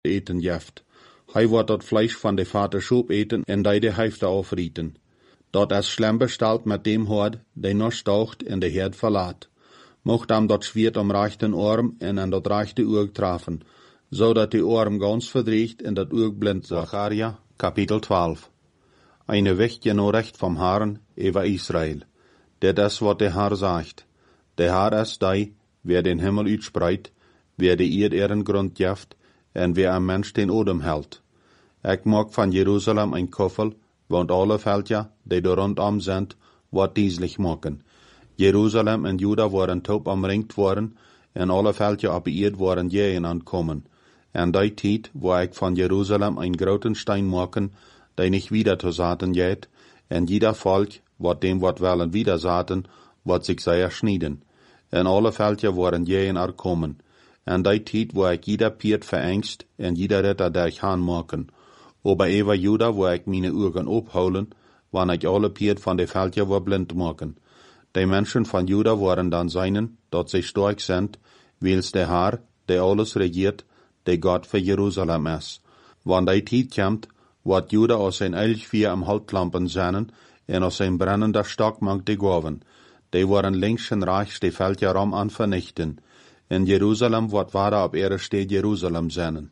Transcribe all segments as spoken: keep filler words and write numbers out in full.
eten jeft. Hij wordt dat Fleisch van de Vater schoop eten en die de Hälfte aufrieten. Dat es schlimm bestelt met dem Hord, die nog staucht en de Herd verlaat. Mocht am dat Schwert am rechten Arm en an dat rechte Oog treffen, zodat de Arm ganz verdreht en dat Oog blind wird. Zacharia, Kapitel twaalf. Eine Wächtje no recht vom Herrn, über Israel. Dit is wat de Herr sagt. De Herr is die, wer den Himmel uitspreidt, wer de Erd ihren Grund jeft, en wer am Mensch den Odem hält. Ik maak van Jerusalem ein Koffel, want alle Veldja, die er rondom sind, wat dieslich maken. Jerusalem en Juda waren taub omringd worden, en alle Veldja op Erd waren jähen ankommen. En die tijd, wo ik van Jerusalem ein groten Stein maken, die nicht wieder zu zaten jet, en jeder Volk, wat dem wat willen wieder zaten, wat sich sehr schnieden. En alle Veldja waren jähen erkommen. En die tijd, wo ik jeder Piert verengst, en jeder Ritter durch Haan maken. Aber über Juda, wo ik meine Augen opholen, wann ik alle Piert van de Veldja war blind maken. Die Menschen von Juda waren dann seinen, dat sie stark sind, wils der Herr, der alles regiert, der Gott für Jerusalem ist. Wann die Zeit kommt, wird Juda aus sein Elchvier am Haltlampen seinen, en aus sein brennender Stock mag die Gaven. Die waren links und rechts die Feldja rum an vernichten. In Jerusalem wird weiter ab ihre steht Jerusalem seinen.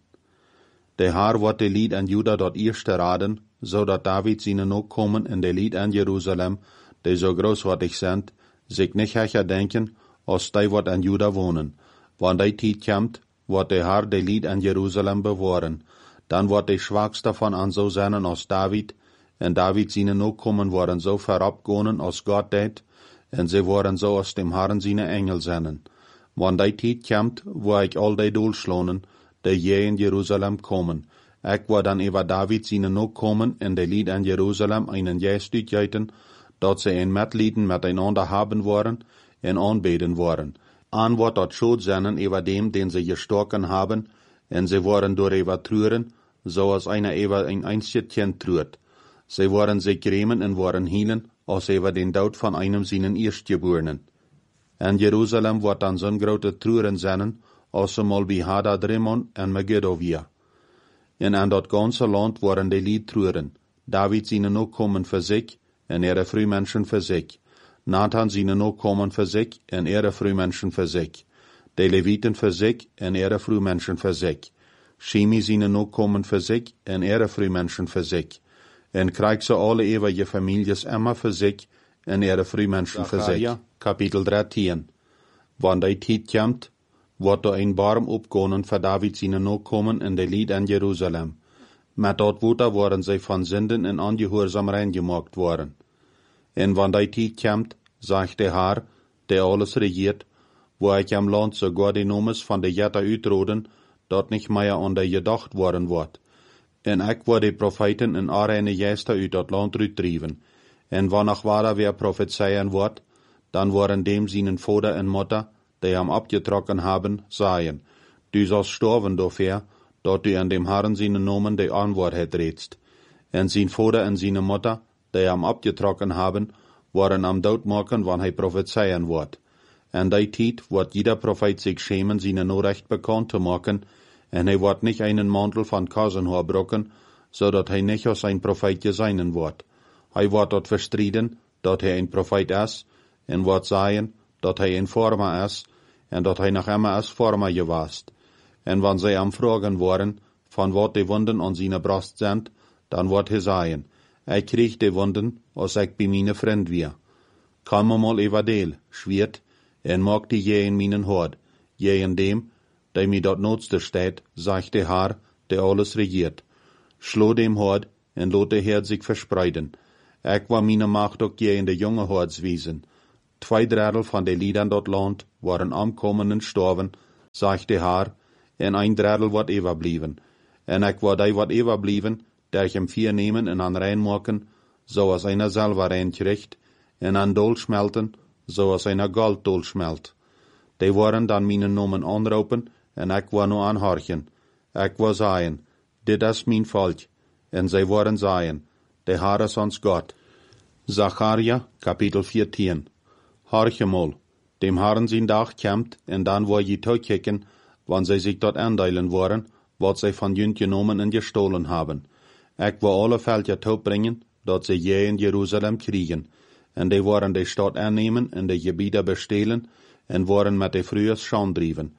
Der Herr wird die Lied an Juda dort erste raden, so dat David seine noch kommen in der Lied an Jerusalem, die so großartig sind, sich nicht hecher denken, als die wird an Juda wohnen. Wann die Zeit kommt, wird der Herr die Lied an Jerusalem bewahren. Dann wird die Schwachste von an so sein als David, en David seine noch kommen waren so verabgehen als Gott det, en sie waren so aus dem Herrn seine Engel seinen. Wann die Zeit kommt, wo ich all die durchschlonen, die je in Jerusalem kommen. Ich war dann über David seine noch kommen in der Lied an Jerusalem einen Jästüt jeiten, dat sie ein Mitlieden miteinander haben wollen, en anbeten wollen. An wird dat schuld sein über dem, den sie gestorken haben, en sie waren durch über trüren, so als einer über ein Einzelchen trürt. Sie waren sich grämen en waren hielen, als über den Tod von einem seinen Erstgeborenen. En Jerusalem wird dann so'n grote trüren sein, als mal wie Hadad-Rimmon en Megiddo-Via. En an dat ganze Land waren die Lied trüren. David seine noch kommen für sich, en ihre Frühmenschen für sich. Nathan seine noch kommen für sich, en ihre Frühmenschen für sich. Die Leviten für sich, en ihre Frühmenschen für sich. Shimi seine noch kommen für sich, en ihre Frühmenschen für sich. En kriegt so alle ewige Families immer für sich, en ihre Frühmenschen für sich. Kapitel dreizehn. Wann die Zeit kommt, wird da ein Baum opgonen für David seine Nachkommen in der Lied an Jerusalem. Mit dort Wutter waren sie von Sünden in Ungehorsam reingemacht worden. En wann die Zeit kommt, sagt der Herr, der alles regiert, wo ich am Land sogar die Nomes von der Jetta utroden, dort nicht mehr an der gedacht worden wird. En ich war die Propheten in arene Geister uit dat Land uitdrieven. En wann nach wahrer wer prophezeien wird, dann waren dem seinen Vater und Mutter, die am abgetrocken haben, sagen, du sollst sterben dafür, dort du an dem Herrn seinen Namen die Antwort hättest. En sein Vater und seine Mutter, die am abgetrocken haben, waren am Tod machen, wann er prophezeien wird. En die Zeit wird jeder Prophet sich schämen, seine Nachricht bekannt zu machen, en er wird nicht einen Mantel von Kasenhaar brocken, so dat er nicht als ein Prophet sein wird. Er wird dort verstriden, dat er ein Prophet ist, en wird sagen, dat er ein Former ist, en dat er noch immer als Former gewesen. En wenn sie am Fragen waren, von wat die Wunden an seiner Brust sind, dann wird er sagen, ich krieg die Wunden, als ich bei meine Freund wir. Komm mal über Deel, schwert, en mag die je in meinen Hort, je in dem, der mir dort notste steht, sagt der Herr, der alles regiert. Schlo dem Hort, en lot der Herd sich verspreiden. Ich war meine Macht auch je in der junge Hortswiesen. Zwei Drittel von den Liedern dort Land waren ankommen und storben, sagt der Herr, en ein Drittel wird überblieben. En ich war die wird überblieben, der ich im Vier nehmen en an reinmachen, so als einer selber reinkriegt, en an Dol schmelten, so als einer Gold Dol schmelt. Die waren dann meinen Namen anrufen, en ich war nur anhorchen. Ich war sagen, dit is mein Volk, en sie waren sagen, der Herr ist uns Gott. Zacharia, Kapitel vierzehn. Horche mal, dem Herrn sein Tag kommt, en dann wo je kicken, wann sie sich dort andeilen wollen, wat zij van jünt genomen en gestohlen haben. Ik wil alle Völker taub bringen, dat ze je in Jeruzalem kriegen. En die worden de stad aannemen en de gebieden bestelen en worden met de Fruers schaandrieven.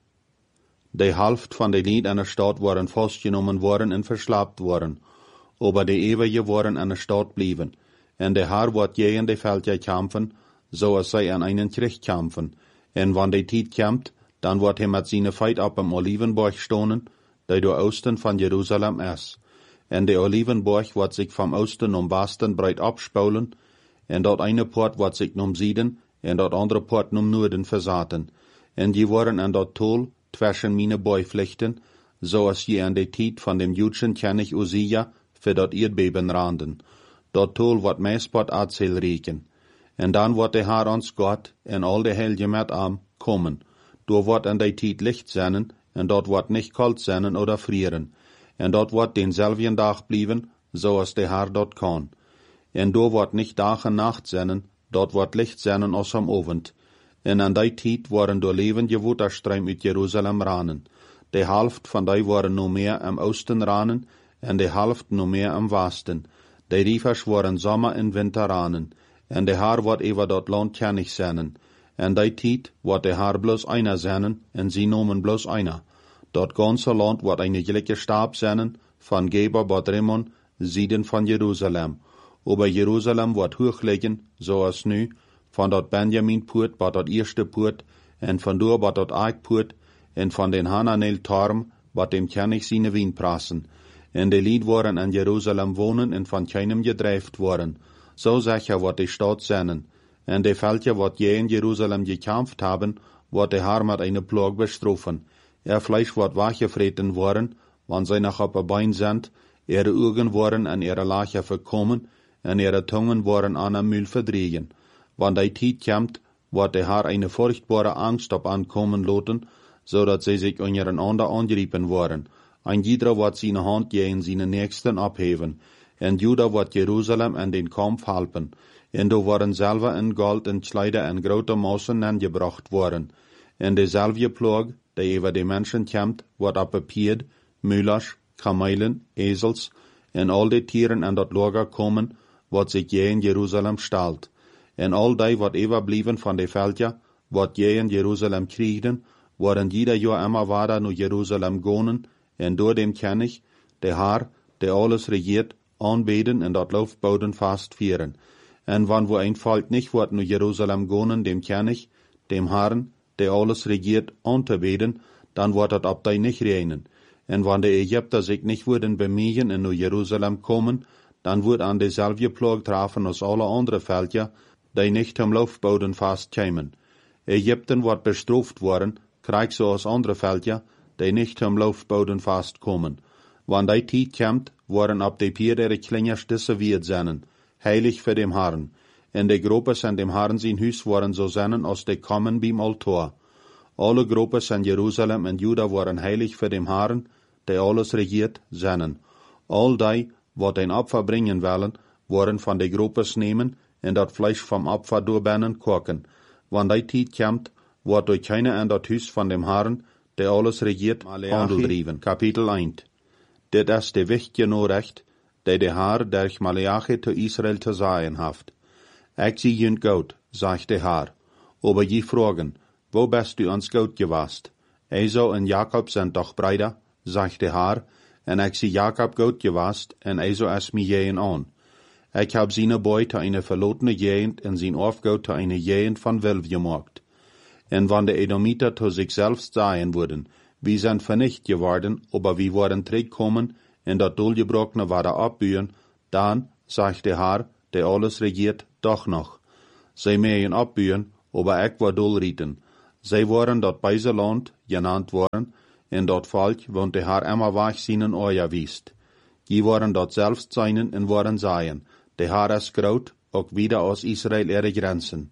De helft van de Lied an der Stadt worden vastgenomen worden en verslaapt worden. Aber de eeuwige worden an der Stadt blijven. En de Herr wordt je in de Völker kämpfen, zoals zij aan einen Krieg kämpfen. En wann de tijd komt, dan wordt hij met zijn feit op een Olivenborg stonen, die door oosten van Jeruzalem is. En de Olivenborg wordt zich van oosten om westen breed opspulen, en dat ene poort wordt zich om zuiden, en dat andere poort om noorden verzaten. En die worden aan dat tol tussen meine Beuflechten, zoals je aan de tijd van dem Judschen König Usia für dat Erdbeben randen. Dat tol wordt meespot Azel reken. En dan wordt de Herr ons Gott en al de Helge met am kommen. Door wordt aan de tijd licht zijn, en dat wordt niet kalt zijn oder frieren. En dat wordt denzelfden dag blijven, zoals de Herr dat kan. En door wordt niet dag en nacht zijn, dat wordt licht zijn als am Abend. En aan die tijd worden door levende waterstroom uit Jeruzalem ranen. De helft van die worden no meer am oosten ranen, en de helft no meer am westen. De rivers worden zomer en winter ranen. En de Herr wordt over dat land kennig zijn. En die tijd wordt de Herr bloos einer zijn, en sie nomen bloos einer. Dat ganze land wordt een gelijke Stab zijn, van Geber bot Rimmon, Sieden van Jeruzalem. Aber Jeruzalem wordt hoog liggen, zoals nu, van dat Benjamin-poort bot dat eerste poort, en van door bot dat Eikpoort, en van den Hananel-Torm bot dem König seine wien prassen. En de Lied worden in Jeruzalem wonen en van keinem gedrijft worden. So sicher wordt de Stadt zijn. En de Völker wat je in Jeruzalem gekämpft haben, wordt de Herr met eine Plag bestrafen. Er Fleisch wordt weggevreten worden, wann zij nog op een bein zijn, ihre Augen worden an ihre Lache verkommen, en ihre Tungen worden an am Mühl verdrehen. Wann die Tijd kommt, wordt de Herr eine furchtbare Angst op ankommen laten, zodat sie sich untereinander angreifen worden. Ein jeder wird seine Hand gegen seine Nächsten abheben, en Juda wird Jerusalem an den Kampf helfen, en do worden selber in Gold en Kleider en grote Massen angebracht worden. En dezelfde Plag, die über die Menschen kommt, wird abgepiert, Müllers, Kamelen, Esels, en al die Tieren an dat Lager kommen, wat sich je in Jerusalem stelt. En al die wat overblijven van de Völker, wat je in Jerusalem kriegen, worden jeder Jahr immer weiter naar Jerusalem gaan, en door dem König, de Herr, der alles regiert, aanbeden en dat Laufbauden fastvieren. En wann wo ein Volk nicht wird naar Jerusalem gaan, dem König, dem Herrn, der alles regiert, anzubeten, dann wird dat ab die nicht reinen. En wann de Ägypter sich nicht würden bemühen en naar Jerusalem kommen, dann wird an dezelfde Plag treffen als alle andere Völker, die nicht am Laufbauden fastkämen. Ägypten wird bestraft worden, krieg so als andere Völker, die nicht am Laufbauden fastkommen. Wann die Tijd kommt, worden ab de Pier ihre Klingerstisse wird sein, heilig für dem Herrn. En de Gruppes an dem Herrn sein Hus worden so sein, als de kommen beim Altar. Alle Gruppes an Jerusalem und Juda worden heilig für dem Herrn, der alles regiert, sein. All die, wat ein Opfer bringen wollen, worden von de Gruppes nehmen en dat Fleisch vom Opfer durchbennen kochen. Wann die Tijd kommt, wordt durch keiner an dat Hus von dem Herrn, der alles regiert, handel Kapitel eins. Dit is de wichtige Nachricht, die de Herr durch Malachi zu Israel zu sagen haft. Ich zie jünt gut, sagt der Herr. Aber je fragen, wo bist du uns gut gewast? Esau und Jakob sind doch Brüder, sagt der Herr, en ich zie Jakob gut gewast, en Esau es mir jähen an. Ich hab seine Boy zu eine verlotene Gegend en sein Aufgaut zu eine Gegend von Wilf gemacht. En wann de Edomiter zu sich selbst sagen würden, wir sind vernicht geworden, aber wir worden zurückkommen, en dat Dulgebrochene wieder abbühen, dann, sagt der Herr, der alles regiert, doch noch. Sie mögen abbühen, aber ich war Dulrieten. Sie waren dat beise Land genannt worden, en dat Volk, want der Herr immer wach seinen Euer wiest. Die waren dat selbst seinen en waren seien, der Herr ist groot, auch wieder aus Israel ihre Grenzen.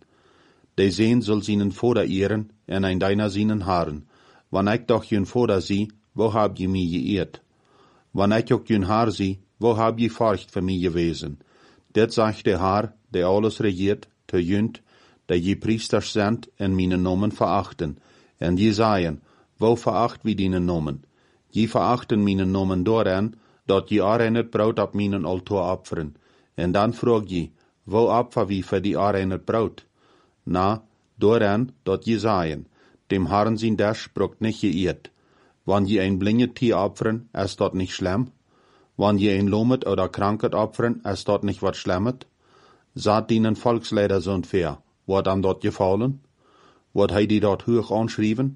De Sehn soll seinen Vater ehren, en ein deiner seinen Haaren. Wann ich doch jün Vater sie, wo hab je mich geehrt? Wann ich auch jün Haar sie, wo hab je Furcht für mich gewesen? Det sagt der Herr, der alles regiert, te jünt, der je Priesters sind en meine Nomen verachten. En je sagen, wo veracht wie deine Nomen? Je verachten minen Nomen dooraan, dat je arenet brood op minen altaar opferen. En dan vroeg je, wo opfer wie voor die arenet brood? Na, dooraan dat je zeien, dem Herrn zijn Dash brokt nicht geirrt. Wann je ein blinget Tier opferen, ist dat nicht schlimm? Wann je ein lomet oder kranket opferen, ist dat nicht wat schlimmet? Saat dienen Volksleider so fair, wat am dort gefallen? Wat hij die dort hoch anschrieben?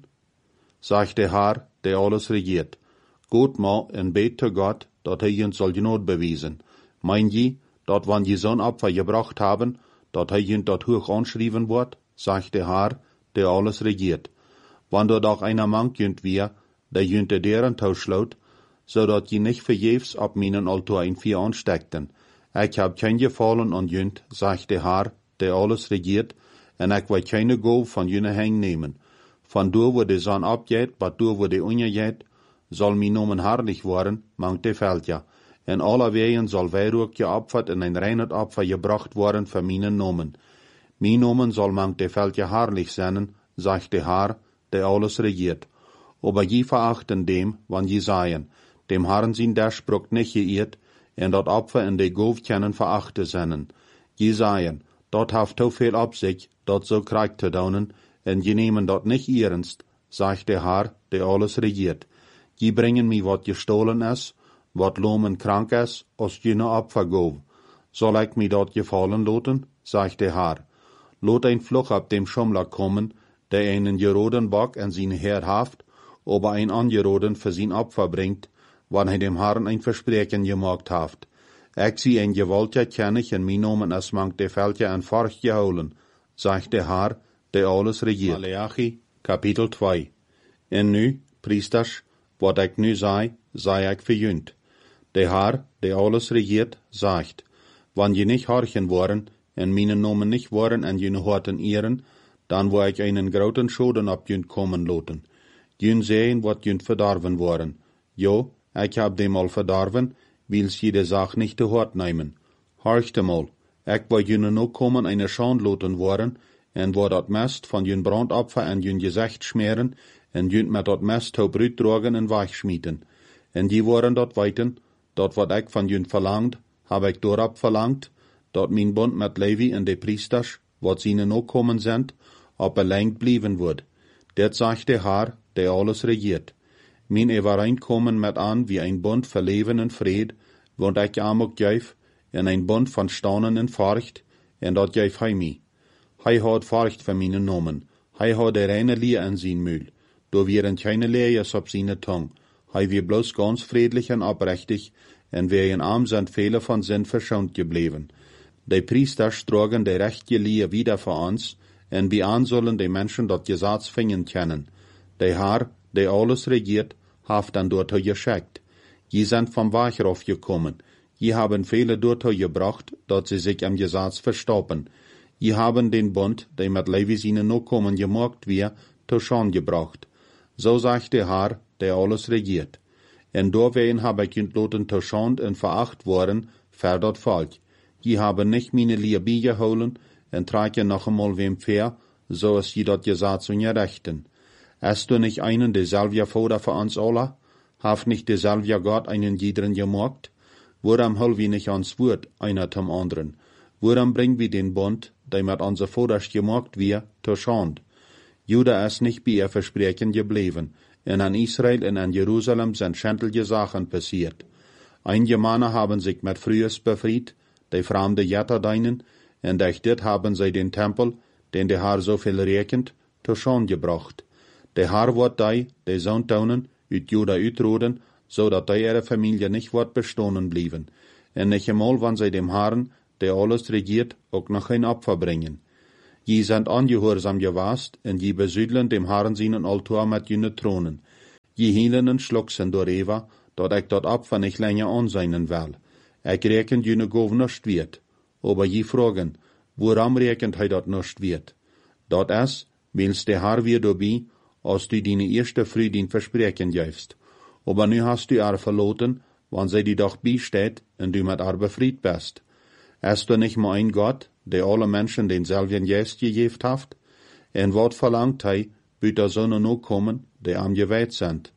Sagt der Herr, der alles regiert. Gut mal en bet zu Gott, dat hij jent soll Not bewiesen. Mein je, dat wann je zo'n Opfer gebracht haben, dat hij jent dort hoch anschrieben wordt, sagt der Herr, der alles regiert. Wann dort auch einer mank jent wir, der jent de deren tauschlaut, so dat je nicht verjefs ab minen Altar in vier ansteckten. Ich hab kein Gefallen an jünt, sagt der Herr, der alles regiert, en ich will keine Gabe von jüne heng nehmen. Von du, wo die Sonne abgeht, bat du, wo die untergeht, soll mi Nomen herrlich worden, mangt de fällt ja. En aller Wehen soll Weihrug geopfert en ein reines Opfer gebracht worden für minen Nomen. Mi Nomen soll mangt de fällt ja herrlich sein, sagt der Herr, der alles regiert. Aber je verachten dem, wann je seien, dem Herrn sin der Spruch nicht geirrt, en dat Opfer in de Gove kennen verachte sennen. Je seien, dat haft to viel op sich, dat so krieg te daunen, en je nemen dat nicht ernst, sagt der Herr, der alles regiert. Je bringen mi wat gestohlen is, wat lomen krank is, als jene Opfer gove. Soll ich mi dat gefallen loten, sagt der Herr. Lot ein Fluch ab dem Schummler kommen, der einen geroden Bock en sin Herr haft, aber ein angeroden für sin Opfer bringt, wann hij dem Herrn ein Versprechen gemacht haft. Ich zie ein gewaltiger König en mi Nomen es mangt de Veldje en Forch geholen, sagt der Herr, der alles regiert. Malachi, Kapitel zwei. En nu, priesters, wat ik nu sei, sei ik verjünt. Der Herr, der alles regiert, sagt, wann je nicht horchen worden, en mine Nomen nicht worden en jene horten ihren, dann wo ich einen groten Schoden ab jünt kommen loten. Jün sehen, wat jünt verdorven worden. Jo, ich hab dem al verdorven, wils je de Sach nicht te hort nehmen. Horchte mal, ich wo jüne no kommen eine Schand loten worden, en wo dat Mest von jün Brandopfer en jün Gesicht schmieren, en jünt met dat Mest ho Brüt drogen en weich schmieden. En die waren dat weiten, dat wat ich von jün verlangt, hab ich dorab verlangt, dat min Bund met Levi en de Priesters, wat zine no kommen sind, ob erlengt blieben wird. Det sagt der Herr, der alles regiert. Min Übereinkommen met an wie ein Bund für Leben und Fried, wond ich amok jäuf, en ein Bund von Staunen und Furcht, en dat jäuf heimi. Hei hat Furcht für mine Nomen, hei hat der reine Lie an sin Mühl, do wieren keine Lees op sine Tong, hei wir bloß ganz friedlich und abrechtig, en wären arm sind viele von Sinn verschont geblieben. Die Priester strogen de rechte Lie wieder für uns, en wie an sollen die Menschen dat Gesetz fingen kennen. Der Herr, der alles regiert, haft dann dort geschickt. Je sind vom Wachrauf gekommen. Je haben viele dort gebracht, dat sie sich am Gesetz verstoppen. Je haben den Bund, der mit Levi ihnen no kommen gemacht wir, zu Schand gebracht. So sagt der Herr, der alles regiert. En doorwegen hab ich entloten zu Schand en veracht worden, für dat Volk. Je haben nicht meine Liebe geholen, en tragen noch einmal wem fair, so ist je dat Gesetz ungerechten. Hast du nicht einen derselbe Vater für uns alle? Haft nicht derselbe Gott einen jederen gemacht? Woran hol wir nicht ans Wort, einer zum anderen? Woran bringen wir den Bund, der mit unser Vaters gemacht wir, zur Schand? Juda ist nicht bei ihr Versprechen geblieben, und an Israel und an Jerusalem sind schändliche Sachen passiert. Einige Männer haben sich mit Frühes befreit, die fremde Jätter deinen, und durch dit haben sie den Tempel, den der Herr so viel rekent, zur Schand gebracht. Der Herr wird die, die Sohntaunen, ut Juda utroden, so dat die ihre Familie nicht wird bestohlen blieben. Und nicht einmal, wenn sie dem Herrn, der alles regiert, auch noch ein Opfer bringen. Je sind angehorsam gewast, und je besüdlen dem Herrn seinen Altar mit jene Thronen. Je hielen und schlucksen door Eva, dat ich dat Opfer nicht länger anseinen will. Ich reken jene Gov nicht wird. Aber je fragen, woran rekent hij dat nicht wird? Dat is, wils der Herr wir dabei, als du deine erste Früh den Versprechen gäfst. Aber nu hast du er verloten, wann sie die doch beisteht, und du mit er befried bist. Ist du nicht mal ein Gott, der alle Menschen denselben Geist gegeben hat? En wat verlangt hij, büt der Sonne no kommen, die am geweiht sind?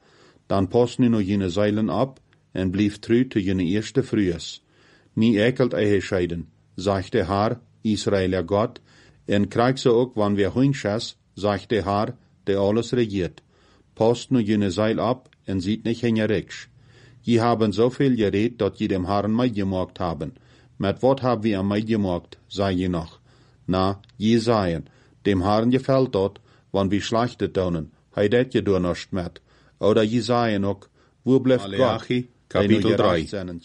Dan pas nu nog jene zeilen ab, en blief tru te jene eerste vrues. Nie ekelt ehe scheiden, zegt de Haar, Israël ja God, en krijg ze ook wanneer wir hunsches, zegt de Haar, de alles regiert. Post nu jene Seil ab, en sieht nicht hingericks. Je haben so viel geredet, dat je dem Herrn meidgemaakt haben. Met wat haben wir am meidgemaakt, sei je noch. Na, je seien, dem Herrn gefällt dat, wann wir schlechtet tun, hei det je door nicht met. Oder je seien ook, wo blijft Malachi, Kapitel drei.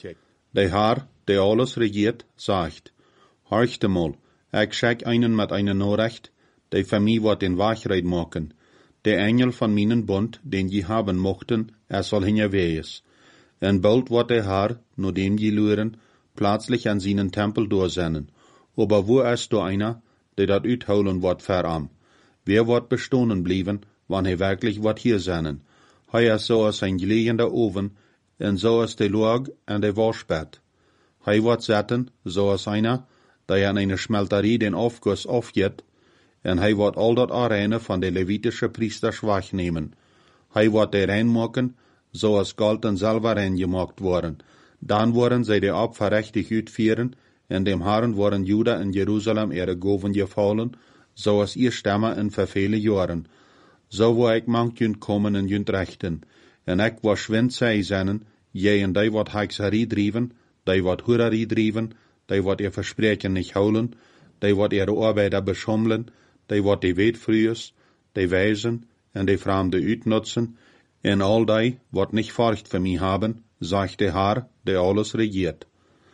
De Herr, der alles regiert, sagt, horchte mal, ich schick einen mit einer Nachricht, der für mich wat den Wahrheit machen. Der Engel von meinen Bund, den je haben mochten, er soll hinterwees. En bald wird der Herr, nur dem je luren, plötzlich an seinen Tempel durchsennen. Aber wo ist da einer, der dat uitholen wird für am? Wer wird bestohnen blieben, wann er wirklich wird hier sennen? Hij is zoals een gelegende oven, en zoals de log en de waschbed. Hij wordt zetten, zoals einer, der an eine Schmelterie den Aufguss aufgeht, en hij wordt al dat Arene van de Levitische Priesters wegnemen. Hij wordt de rein maken, zoals Gold en Silber reingemaakt worden. Dan worden zij de Opfer rechtig uitvieren, en dem Herrn worden Juda en Jeruzalem ihre Goven gefallen, zoals ihr stemmen in vervele jaren. Zo wo ik mank junt komen en junt rechten. En ik was schwind zij zennen, jij en die wat hekserie drijven, die wat hoererie drijven, die wat ihr verspreken niet houden, die wat ihre arbeider beschommelen, die wat die weet vrues, die wijzen en die vreemde uitnutzen, en al die wat niet furcht voor mij hebben, zegt de Haar, die alles regiert.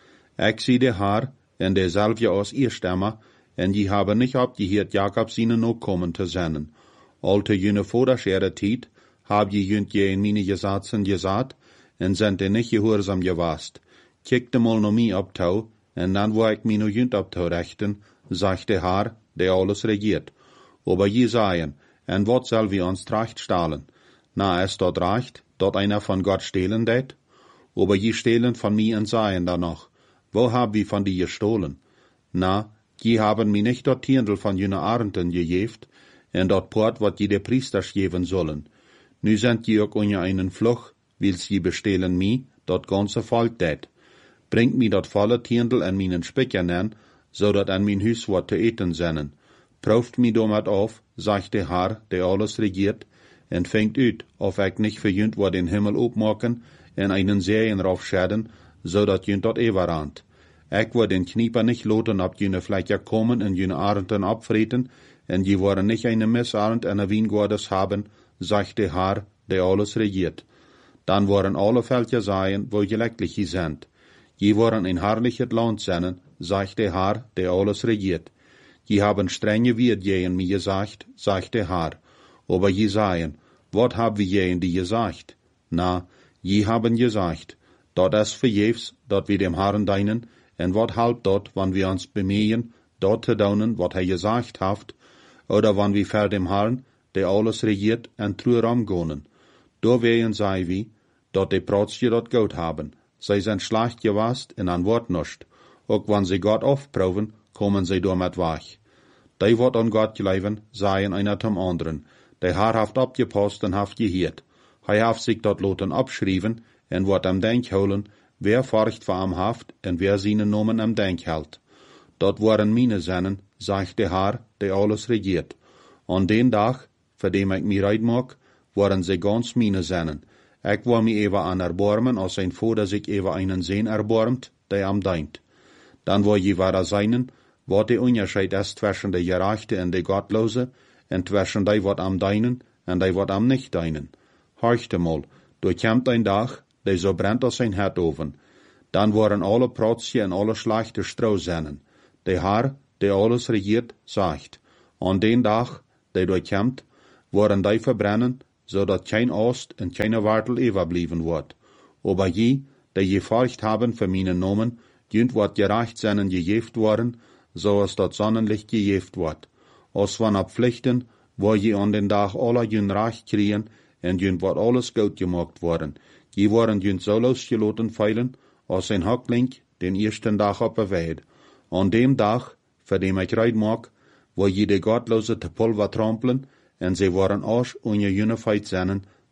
Ik zie de Haar, en dezelfde als ihr stemmer, en die hebben niet opgeheerd Jacob zijn ook komen te zenden. Al te jene vorderschere tijd, hab je junt je in meine Gesetzen gesagt, en sind de nicht gehorsam gewast. Kikte mal no mi op touw, en dan wo ik mi no junt op touw rechten, zegt de Haar, der alles regiert. Aber je sagen, en wat soll wir uns recht stahlen? Na, es dort recht, dort einer von Gott stehlen det? Aber je stehlen von mi en sagen danach, wo hab wir von die gestohlen? Na, je haben mi nicht dort Tiendel von jene Arenten gejeft, en dort Port wat je de Priesters geven sollen. Nu sind je ook unja einen Fluch, wils je bestehlen mi, dort ganze Volk det. Bringt mi dort volle Tiendel en minen Spicker an, so dat an min Hus wat te eten sennen. Prooft mi domat auf, sagt der Herr, der alles regiert, en fängt ut, of ik nicht für jünt wat den Himmel opmaken, en einen Serien raufschäden, so dat jünt dort everant. Ik word den Knieper nicht loten ab jene Flecker kommen en jene Arenten abfreten, en je worden nicht eine Missarend en een Wiengordes haben, sagt der Herr, der alles regiert. Dan worden alle Völker sein, wo gelecklich je sind. Je worden ein herrliches Land sein, sagt der Herr, der alles regiert. Je haben strenge Wirt jehen mir gesagt, sagt der Herr. Aber je sagen, wat hab wir jehen die gesagt? Na, je haben gesagt, dort ist verjefs, dort wir dem Herrn deinen, en wat halb dort, wann wir uns bemühen, dort zu daunen, wat er gesagt haft, oder wann wir vor dem Herrn, der alles regiert, en true ramgonen. Da wehen sei wie, dort die Protzje dort gut haben. Sie sind schlecht gewast en an Wort nicht. Auch wann sie Gott aufproben, kommen sie damit weg. Die wat an Gott glauben, seien einer zum anderen. Der Herr haft abgepasst en haft gehiert. Hij haft sich dort loten abschrieben, en wat am Denk holen, wer furcht vor am haft, en wer seinen Namen am Denk hält. Dort waren meine Sennen, sagt der Herr, der alles regiert. An den Tag, für dem ich mir reid mag, waren sie ganz meine Sennen. Ich war mir ewa an erbarmen, als ein Vater sich ewa einen Sehn erbarmt, der am deint. Dann war je wahrer seinen, wat der Unterschied ist zwischen der Gerechte und der Gottlose, und zwischen die wat am deinen, und die wat am nicht deinen. Horchte mal, du kämmt ein Tag, der so brennt als ein Herdoven. Dann waren alle Protzje und alle schlechte Strohsennen. Der Herr, der alles regiert, sagt, an den Tag, der durchkämmt, waren die verbrennen, so dat kein Ost und keine Wartel überblieben wird. Aber je, die je Furcht haben für meinen Namen, jünt wat gerecht seinen gejeft worden, so als dat Sonnenlicht gejeft wird. Als wann ab Pflichten, wo je an den Tag alle jün recht kriegen, und jünt wat alles gut gemacht worden. Je waren jünt so losgeloten feilen, als ein Hackling den ersten Tag op der Weid. An dem Tag, für dem ich reid mag, wo je de Gottlose te Pulver trampeln, en sie waren auch ohne jüne Feit sennen,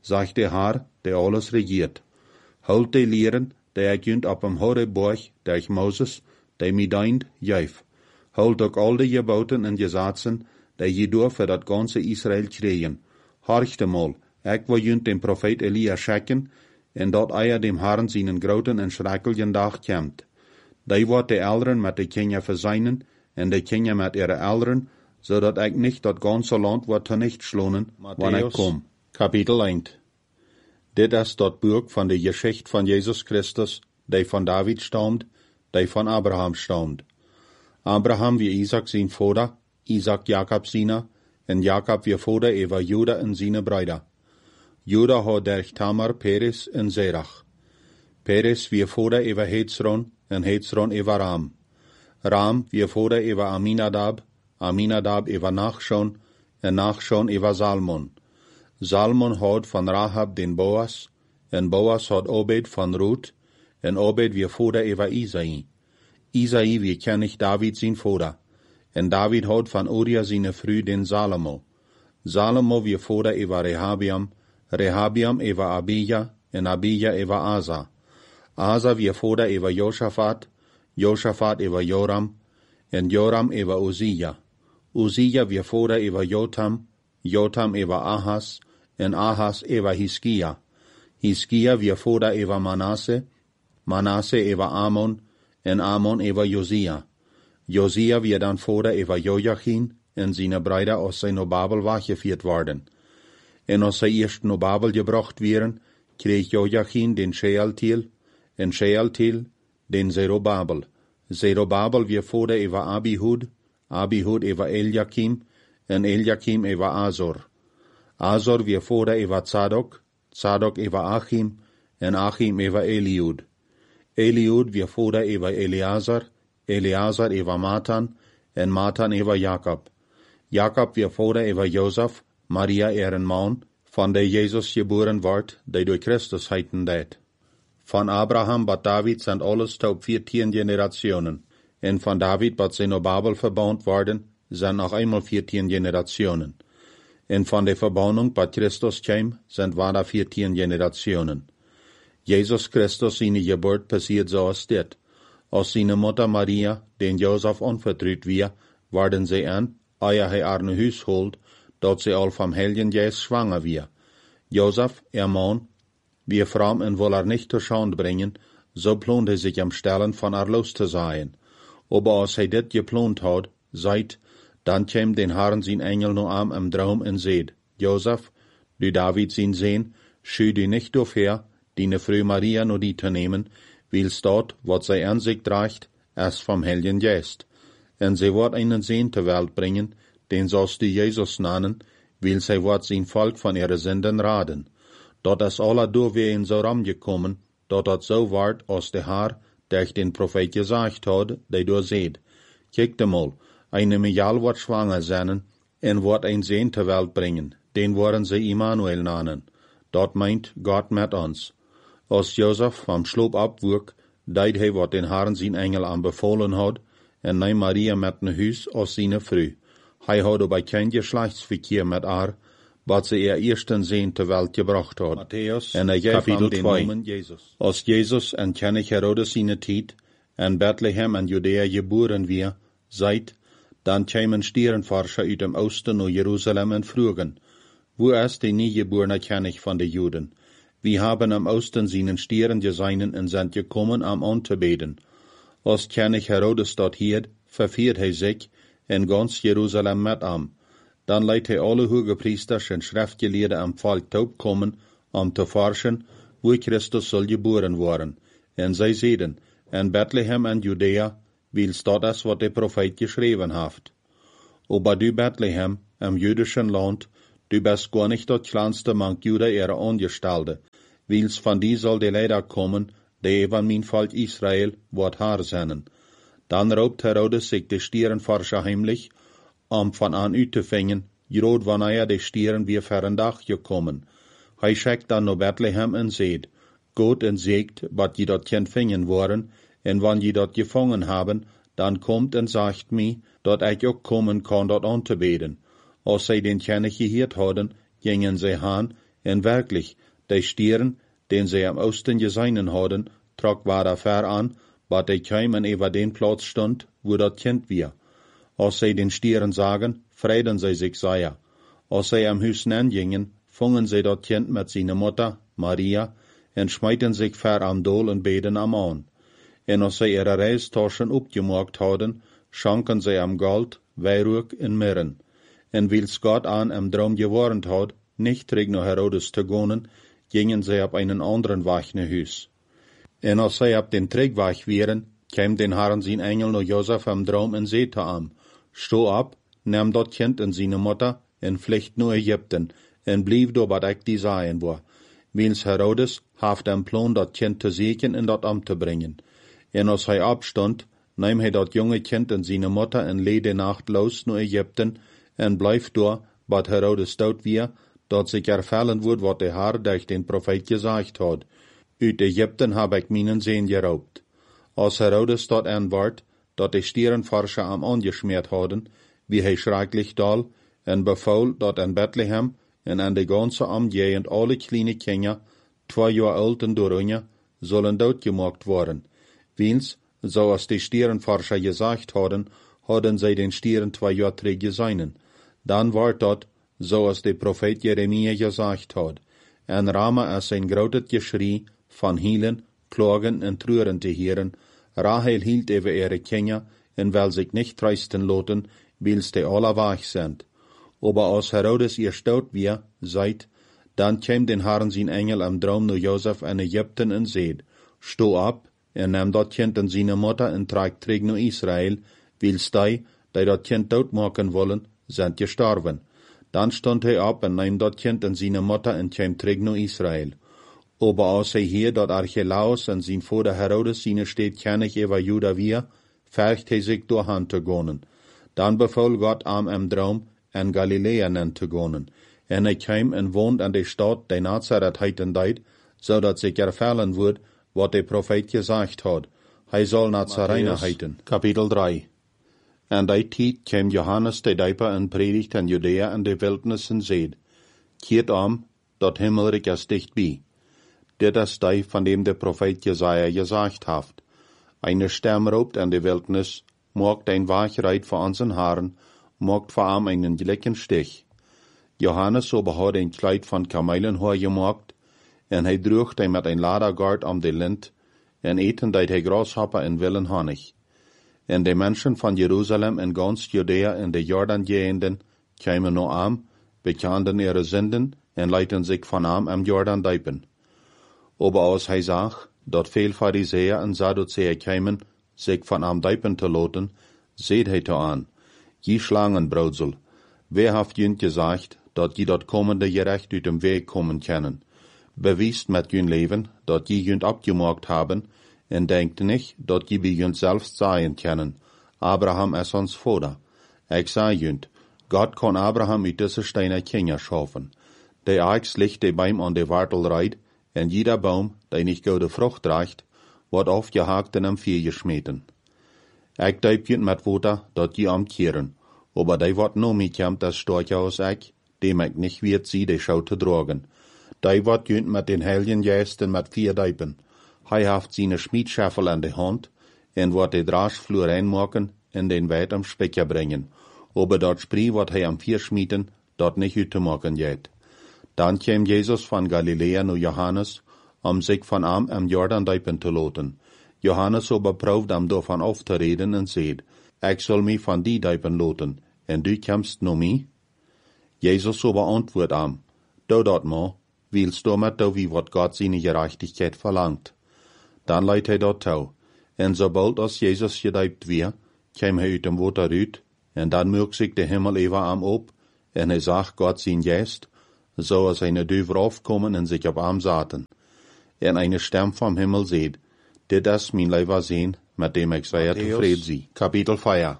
sagt der Herr, der alles regiert. Holt die Lehren, der ich junt op dem hohe Borg, der ich Moses, der mi deint, jäf. Holt ook al die Geboten en Gesetzen, der je door für dat ganze Israel kregen. Horchte mal, ik wil junt den Prophet Elia schicken, en dat eier dem Herrn seinen groten en schrecklichen Dag kämmt. Die wordt de Elderen met de Kinder verseinen, en de Kinder met ihre Elderen, zodat ik niet dat ganze land wordt tenichtschlonen, wanneer ik kom. Kapitel één. Dit is dat boek van de Geschichte van Jezus Christus, die van David stammt, die van Abraham stammt. Abraham wie Isaac zijn vader, Isaac Jacob zijn, en Jacob wie vader over Juda en zijn bruider. Juda had durch Tamar, Peres en Zerach. Peres wie vader over Hezron, en Hezron over Ram. Ram wie vader over Aminadab, Aminadab over Nachshon, en Nachshon over Salmon. Salmon had van Rahab den Boas, en Boas had Obed van Ruth, en Obed wie vader over Isai. Isai wie kennig David zijn vader, en David had van Uria zijn vrouw den Salomo. Salomo wie vader over Rehabiam, Rehabiam over Abija, en Abija over Asa. Asa wie vader over Josaphat, Josaphat over Joram, en Joram over Uzziah. Uzziah wie vader over Jotam, Jotam over Ahas, en Ahas over Hiskia. Hiskia wie vader over Manasse, Manasse over Amon, en Amon over Josia. Josia wie dan vader over Joachim, en zijn bruider aus zijn naar Babel weggevierd worden. En als zij eerst naar Babel gebracht werden, kreeg Joachim den Shealtiel, en Shealtiel den Zerubabel. Zerubabel wie vader over Abihud, Abihud over Eliakim, en Eliakim over Azor. Azor wie vader over Tzadok, Tzadok over Achim, en Achim over Eliud. Eliud wie vader over Eleazar, Eleazar over Matan, en Matan over Jacob. Jacob wie vader over Joseph, Maria ihren Mann, van der Jesus geboren wordt, die door Christus heiten deed. Van Abraham bat David zijn alles tot vierzehn generationen, en van David bat zijn naar Babel verbaut worden, zijn nog eenmaal vierzehn generationen. En van de verbouwing bat Christus kwam, zijn waarda vierzehn generationen. Jesus Christus zijn geboorte passiert zoals dit. Als zijn moeder Maria, den Joseph onvertrouwd weer, worden zij aan, eer hij haar naar huis holt, dat zij al vom Heiligen Geist schwanger weer. Joseph, ihr Mann, wie fromm en will er nicht zur Schande bringen, so plant hij sich am Stellen von er los zu sein. Aber als hij dit geplant had, seid, dann käm den Herrn sein Engel nur am im Traum en seht, Joseph, du David sein Sehn, schü du nicht daher, die Frau Maria nur die zu nehmen, weil's dort, wat zij an sich tragt, erst vom Heiligen Geist. En sie wird einen Sehn zur Welt bringen, den sollst du Jesus nennen, weil sie wird sein Volk von ihre Sünden raden. Dort ist alle durchwehen so rumgekommen, dort hat so ward, als der Herr, der ich den Prophet gesagt hat, der du seht. Kijkt mal, eine Mial wird schwanger sein, en wird ein Sehn zur Welt bringen, den wollen sie Immanuel nennen. Dort meint Gott mit uns. Als Joseph vom Schlaf abwurk, deed hij wat den Herrn sein Engel anbefohlen hat, en neem Maria met naar huis als seine Frau. Hij had dabei kein Geschlechtsverkehr mit haar, wat ze ihr ersten Sehn zur Welt gebracht hat. Matthäus, en er gaf ihm den Namen Jesus. Als Jesus en König Herodes seine Tijd, en Bethlehem en Judäa geboren wir, seid, dann kämen Stierenforscher uit dem Osten naar Jerusalem en frugen, wo ist der niegeborene König von den Juden? Wir haben am Osten seinen Stieren gesehen und sind gekommen, am anzubeten. Als König Herodes dort hielt, verfiert hij sich in ganz Jerusalem mit am. Dann leidt hij alle Hogepriesters und Schriftgelehrten am Volk taub kommen, um zu forschen, wo Christus soll geboren worden. Und sie sehen, in Bethlehem und Judäa, weil's dort ist, was der Prophet geschrieben hat. Aber du Bethlehem, im jüdischen Land, du bist gar nicht das kleinste Mank Juda ihre Angestellte, weil's von die soll die Leider kommen, die über mein Volk Israel wird Haar sein. Dann raubt Herodes sich die Stierenforscher heimlich, um von an uitzufangen, gerade wann er die Stieren wie für ein Dach gekommen. Hij schickt dann nach Bethlehem und seht, Gott und sagt, wat je dort kennt fingen worden, und wann je dort gefangen haben, dann kommt und sagt mir, dat ich auch kommen kann dort anzubeten. Als sie den König gehört hadden, gingen sie han, En werkelijk, die stieren, den sie am Osten geseinen hadden, trok waar ver aan, wat hij kwam en over den plaats stond, wo dat kind weer. Als zij den stieren zagen, vreden zij zich zeer. Als zij am huis gingen, vongen zij dat kind met zijn Mutter, Maria, en smijten zich ver am Dol en beden am aan. En als zij ihre reistaschen opgemaakt hadden, schanken zij am Gold, wierook en mirren. En wils Gott aan am Traum gewarnt had, nicht terug naar Herodes te gaan, gingen zij op einen anderen Weg naar huis. En als zij op den Trägweg wären, kwam den Herrn zijn Engel naar Josef am Traum en zeete am, sto op, nam dat kind en zijn Mutter, en vlucht naar Egypten, en blieb door wat ik die sagen war. Wils Herodes haft een plan dat kind te zieken en dat am te brengen. En als hij opstond, nam hij dat jonge kind en zijn Mutter en leed de nacht los naar Egypten, en blijft door, wat Herodes dood weer, dat zich ervallen wordt wat de Heer durch den Prophet gezegd had. Uit Egypten heb ik mijn zeen geraubt. Als Herodes dat antwoord, dat de stierenforscher am angeschmiert hadden, wie hij schrecklich dal, en beval dat in Bethlehem en aan de ganze omgegend alle kleine Kinder, twee jaar oud en doorunge, zullen doodgemaakt worden. Wils, zoals de stierenforscher gezegd hadden, hadden zij den stieren twee jaar terug gezien. Dan wordt dat, zoals de profeet Jeremia gezegd had, en Rama is een groot geschrei van hielen, klagen en treuren te heren. Rahel hield over ihre Kinder, en wil zich niet trösten laten, wils die alle weg sind. Aber als Herodes ihr stout weer, seid, dan kwam den Herrn zijn Engel am Traum naar Josef in Egypten en zeid, sto op, en nam dat kind en zijn Mutter en tragt terug naar Israël, wils die, die dat kind doodmaken wollen, sind gestorven. Dan stond hij op en nam dat kind en zijn Mutter en kwam terug naar Israël. Aber als hij hier dat Archelaus en zijn vader Herodes zijn steed kennig over Juda weer, vergt hij zich door hand te gaan. Dan beval God am im Traum, en Galilea nen te gaan. En hij kwam en woont aan de stad die Nazareth heiten deed, zodat zich ervallen wordt wat de profeet gezegd had. Hij zal Nazarener heiten. Kapitel drie. En die tijd kwam Johannes de Döper en predigt in Judea en de wildnis en zeid, keert om, dat himmelrijk is dichtbij. Dit is die van dem de profeet Jesaja gezegd heeft. Eine Stem roept in de wildnis, maakt een weg reit voor onze Herren, maakt voor hem einen gelijken stich. Johannes aber had een kleid van kamelenhaar gemaakt, en hij droeg hij met een ladergaard om de lint, en eten deed hij grashopper en willen honig. En de mensen van Jeruzalem en gans Judea en de Jordan-gegenden kwamen naar hem, bekenden ihre zinden en leidden zich van hem am Jordan dijpen. Aber als hij zag, dat veel Pharisäer en Sadduceer kwamen, zich van hem dijpen te laten, zeid hij te aan, je Schlangenbraudsel, wer heeft jünt gezegd, dat je dat komende gerecht uit dem weg komen kennen? Bewijst met jün leven, dat je jünt abgemaakt hebben, en denkt nicht, dat je bij jünt selbst sagen kennen, Abraham is ons vader. Ik zei jünt, Gott kon Abraham uit deze steine Kinder schaffen. De Aix ligt de Baum an de Wartel reit, en jeder Baum, der nicht gute Frucht trägt, wordt aufgehakt en am Vier geschmeten. Ik deib jünt met Water, dat je amkeren, aber die wordt no mitjamt das Storche aus ik, dem ik nicht wird sie de Schau te drogen. Die wordt jünt met den Helgen Geist en met vier Deipen. Hij heeft zijn Schmiedschaffel aan de hand, en wordt de Draschvloer reinmaken en den Weit am Specker brengen. Aber dat Spree wordt hij am Vier schmieden, dat nicht uit te maken jet. Dan kwam Jezus van Galilea naar Johannes, om zich van hem am Jordan dijpen te laten. Johannes aber proefde hem daarvan af te reden en zeid, ik zal mij van die dijpen laten, en du komst naar mij? Jezus aber antwoord hem, doe dat maar, wils du met do wie wat God zijn gerechtigheid verlangt. Dan leidt hij dat touw, en sobald als Jezus gedijpt weer, kwam hij uit dem water uit, en dan merkt zich de Himmel even am op, en hij zag God zijn geest, zoals eine Düver aufkommen en sich op hem zaten. En eine Stem vom Himmel zeid, dit is mijn leiber Seen, met dem ik zeer tevreden zie. Kapitel vier.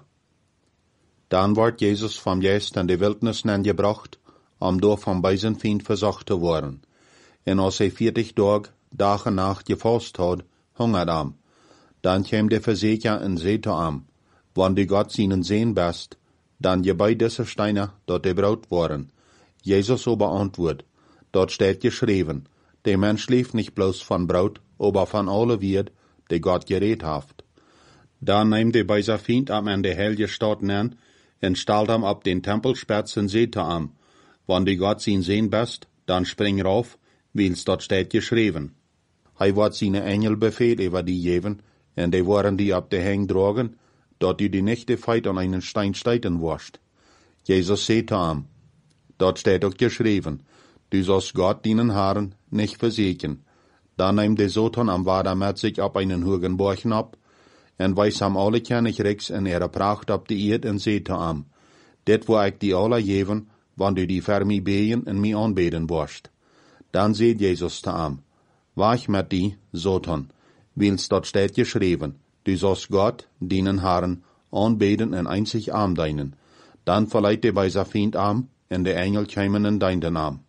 Dan wordt Jezus vom Geest in de Wildnis gebracht, om door van bij zijn vriend verzocht te worden. En als hij veertig dag, dag en nacht gefast had, hungert hem. Dan kwam de Verzeker en zei te hem, wanneer du Gott seinen Seen bist, dan je bij deze steine, dat de brood worden. Jezus aber antwoord, Dort steht geschrieben, der Mensch lebt nicht bloß von Brot, aber von alle Wied, die Gott geredet haft. Da nehmt der bei sein Feind am an der heilige Stadt nen, en stalt am ab den Tempelspärzen sehte am. Wann die Gott sin sehen best, dann spring rauf, wie's dort steht geschrieben. Hij wat seine Engel befehl über die jeven, en die waren die ab der Heng drogen, dort die die nächte Feit an einen Stein steiten wascht. Jesus sehte am. Dort steht auch geschrieben, du sollst Gott dienen Haaren nicht versägen. Da nehmt der Soton am Wader mit sich ab einen hohen Borchen ab, en weis am alle König rechts en ihre Pracht ab die Erd en sehte am. Det wo ich die alle jeven, wann du die für mi behen en mi anbeten warst. Dann seht Jesus te am. Wach mit die, Soton, wils dort steht geschrieben, du sollst Gott, dienen Herren, anbeten en einzig arm deinen. Dann verleiht dir bei sa Feind arm, en de Engel kämen in deinen Arm.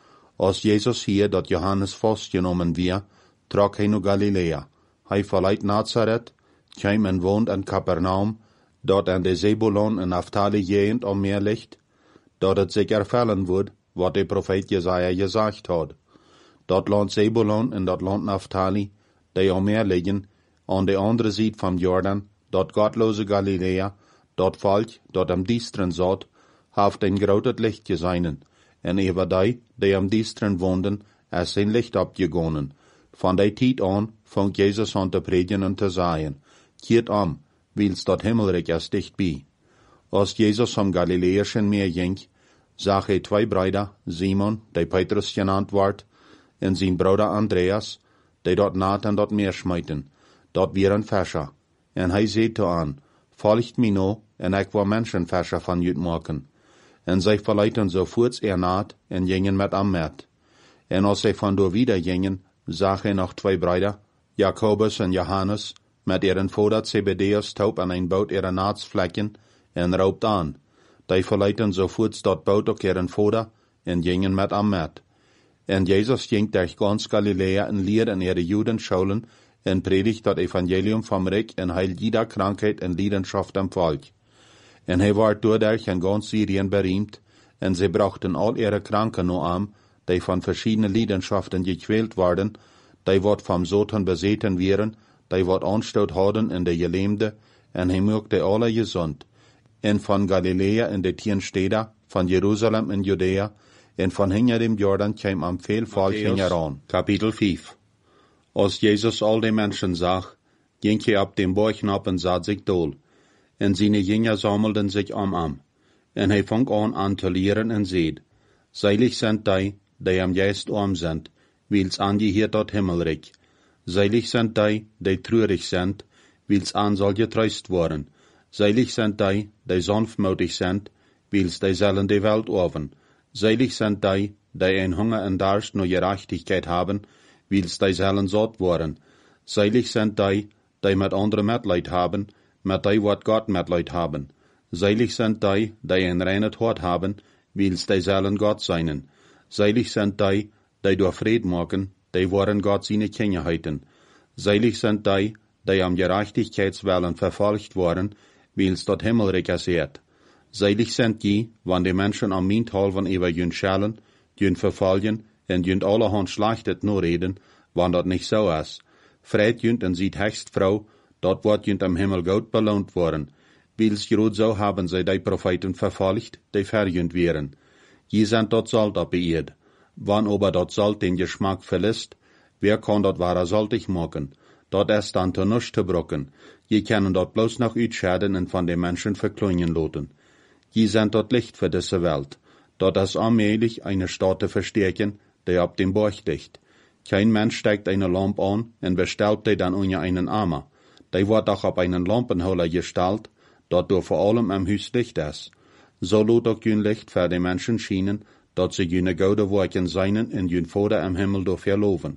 Als Jesus hier dort Johannes festgenommen wir, trok hij nu Galilea. Hij verleiht Nazareth, käm en wohnt in Kapernaum, dort an de Zebulon en Naphtali Gegend am Meer liegt, dort het sich erfüllen wird, wat der Prophet Jesaja gesagt hat. Dort Land Zebulon en dort Land Naphtali, die am Meer liegen, an de andere Seite vom Jordan, dort gottlose Galilea, dort Volk, dort am Diestren zat, haft ein groot Licht geseinen, en über die, die am Diestren woonden, es sein Licht abgegonnen. Von der Tijd an, fängt Jesus an zu predigen und zu sagen, keert am, wils dort Himmelreich es dicht bei. Als Jesus am Galiläischen Meer ging, sah er zwei Brüder, Simon, der Petrus genannt ward, en sein Bruder Andreas, die dort naht an dort Meer schmeiten. Dort wären Fäscher. En hij sagte an, folgt mi no, en ich war Menschenfäscher von jüt maken. En zij verleiten sofort er naht, en gingen mit am Met. En als zij van door wieder gingen, zag er noch zwei Brüder, Jakobus en Johannes, mit ihren Vater Zebedeus taub an ein Boot ihrer Naatsflecken, en raubt an. Die verleiten sofort dort Boot auch ihren Vater, en gingen mit am Met. En Jesus ging durch ganz Galiläa en leer in ihre Judenschulen, en predigt das Evangelium vom Reich en heilt jeder Krankheit en Leidenschaft am Volk. En hij ward doordat in ganz Syrien berühmt, en sie brachten all ihre Kranken nur an, die von verschiedenen Leidenschaften gequält waren, die wat vom Soten beseten wären, die wat Anstoot hadden in de Gelähmte, en hij maakte alle gesund. En von Galiläa in de tien Städte, von Jerusalem in Judäa, en von hinter dem Jordan käm am viel Volk heran. Kapitel fünf. Als Jesus all die Menschen sah, ging er ab dem Borchen ab und sah sich dol. En seine Jünger sammelten sich am am. En hij fang an an zu lehren en seht, seilig sind die, die am Geist arm sind, wils angehört dort Himmelreich. Seilig sind die, die traurig sind, wils an soll getröst worden. Seilig sind die, die sanftmütig sind, wils die sollen die Welt orven. Seilig sind die, die ein Hunger und Durst nach Gerechtigkeit haben, wils die sollen satt worden. Seilig sind die, die mit anderen Mitleid haben, mit die, wat Gott Mitleid haben. Seilig sind die, die ein reines Hort haben, wils die sollen Gott seinen. Seilig sind die, die durch Fried machen, die waren Gott seine Kinder heiten. Seilig sind die, die am Gerechtigkeitswillen verfolgt worden, wils dort Himmelreich erseht. Seilig sind die, wann die Menschen am Minthalven über jün schellen, jün verfolgen, en jün allerhand schlechtet nur reden, wann dort nicht so ist. Freit jünt en sieht hecht Frau, dort wird jünt am Himmel gut belohnt worden. Wils gerot so haben sie die Propheten verfolgt, die verjünt wären. Je sind dort Salt ab beirrt. Wann aber dort Salt den Geschmack verlässt, wer kann dort wahrer saltig machen? Dort ist dann zu nichts zu brocken. Je können dort bloß noch utschäden und von den Menschen verklungen loten. Je sind dort Licht für diese Welt. Dort ist allmählich eine Stadt verstärken, die ab dem Borch liegt. Kein Mensch steckt eine Lampe an und bestellt die dann unter einen Armer. Die wird auch auf einen Lampenholer gestellt, dort durch vor allem am Haus Licht ist. So lot auch jün Licht für die Menschen schienen, dort sie jüne gute Worken seinen und jün Vater am Himmel durch verloven.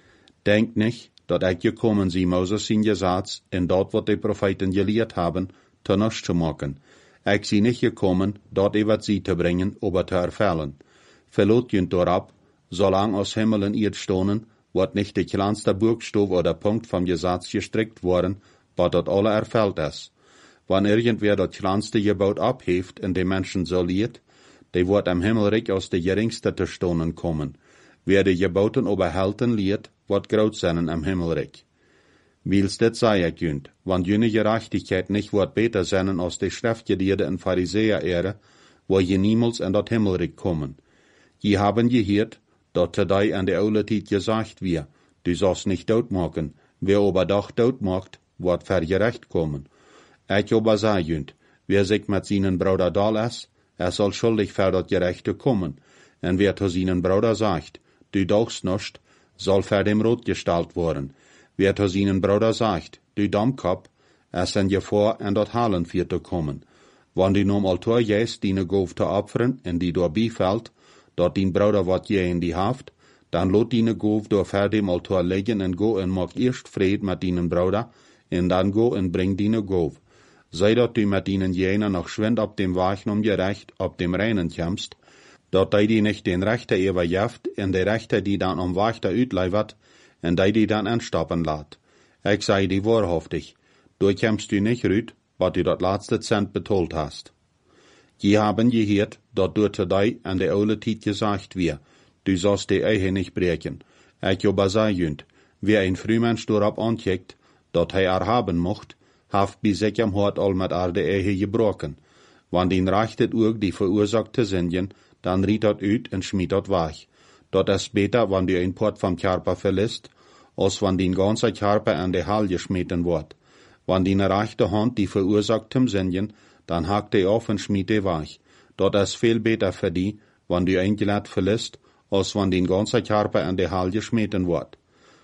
Denkt nicht, dort ich gekommen sie Moses in Gesetz, und dort wird die Propheten gelehrt haben, zu nichts zu machen. Ich sie nicht gekommen, dort über sie zu bringen, aber zu erfüllen. Verlot jün dorab, solang aus Himmel und Erd stohnen, wird nicht der kleinste Buchstabe oder Punkt vom Gesetz gestrickt worden, was dort alle erfüllt ist. Wenn irgendwer das kleinste Gebot abhebt und die Menschen soliert, die wird am Himmelreich aus der geringste zu stohnen kommen. wer de geboten oberhalten leert, wat groot zijn am Himmelreich. Wils dit sei ik junt, want jene gerechtigkeit nicht wordt beter zijn als de schriftgeleerde en Pharisäer ere, wo je niemals in dat Himmelreich kommen. Je haben geheerd, dat tedei an de oude tijd gesagt wir, du sollst nicht doodmaken, wer aber doch doodmacht, wordt vergerecht kommen. Ik aber sei junt, wer sich mit seinen Bruder dalas, er soll schuldig für dat Gerechte kommen, en wer zu seinen Bruder sagt, du dochst nicht, soll für dem Rot gestalt worden. Wer zu seinen Bruder sagt, du Domkop, er sind je vor, en dat Halen vier zu kommen. Wann die nom Altor jes diene Gove te opferen, en die door bifällt, dat dien Bruder wat je in die haft, dan lot diene Gove door ver dem Altor leggen en go en maak eerst vrede met dienen Bruder, en dan go en bring diene Gove. Sei dat du met dienen jener nog schwind op dem Wagen om je recht op dem Reinen jamst, dat die die nicht den Rechter überjeft, en de Rechter die dan om Wachter uitleivert, en die die dan anstoppen laat. Ik sei die waarhaftig, du kämst du nicht rüt, wat du dat laatste Cent betolt hast. Je haben geheerd, dat door te die an de oude tijd gesagt wir, du sollst de Ehe nicht breken. Ik aber sei junt, wer ein Frühmensch dorop aankijkt, dat hij er haben mocht, haft bij zich am hart al met er de Ehe gebroken. Want ihn reicht het ook die verursachte Sünden, dan riet dat uit en schmied dat weg. Dat is beter, wann du ein Port vom Körper verlässt, als wann den ganze Körper an de Hall geschmeten wird. Wann die rechte Hand die verursachtem Sünden, dann hakt die auf und schmied die weg. Dat is viel beter für die, wann du ein Gelät verlässt, als wann den ganze Körper an de Hall geschmeten wird.